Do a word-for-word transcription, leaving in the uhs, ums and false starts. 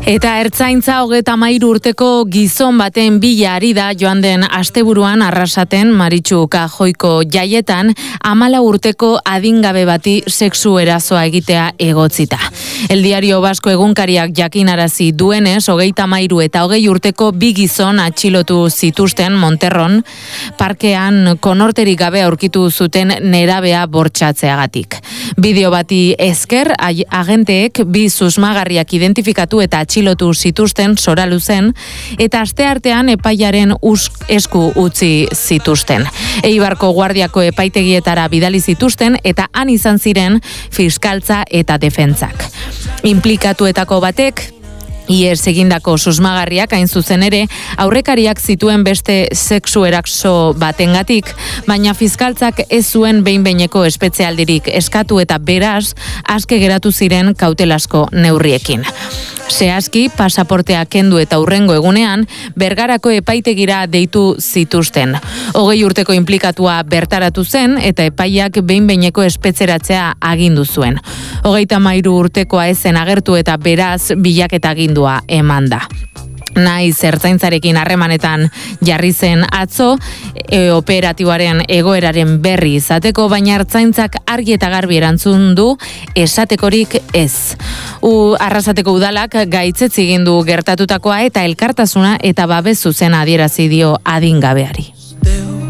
Eta ertzaintza hogeita hamairu urteko gizon baten bila ari da joan den asteburuan Arrasaten Maritxu Kajoiko jaietan hamalau urteko adingabe bati sexu erasoa egitea egotzita. El Diario Vasco egunkariak jakinarazi duenez, hogeita hamairu eta hogei urteko bi gizon atxilotu zituzten Monterron, parkean konorterik gabe aurkitu zuten nerabea bortxatzeagatik. Bideo bati esker, agenteek bi susmagarriak identifikatu eta atxilotu zituzten Soraluzen, eta asteartean epaiaren esku utzi zituzten. Eibarko Guardiako epaitegietara bidali zituzten eta han izan ziren fiskaltza eta defentsak. Inplikatuetako batek ihes egindako susmagarriak hain zuzen ere aurrekariak zituen beste sexu eraso batengatik, baina fiskaltzak ez zuen behin-behineko espetzealdirik eskatu eta beraz aske geratu ziren kautelasko neurriekin. Zehazki, pasaportea kendu eta hurrengo egunean, Bergarako epaitegira deitu zituzten. Hogei urteko inplikatua bertaratu zen eta epaiak behin-behineko espetzeratzea agindu zuen. Hogeita hamairu urtekoa ezen agertu eta beraz bilaketa agindua eman da. Naiz ertzaintzarekin harremanetan jarri zen atzo, e, operatiboaren egoeraren berri izateko, baina ertzaintzak argi eta garbi erantzun du esatekorik ez. U, Arrasateko udalak gaitzetsi egin du gertatutakoa eta elkartasuna eta babes zuzena adierazi dio adingabeari.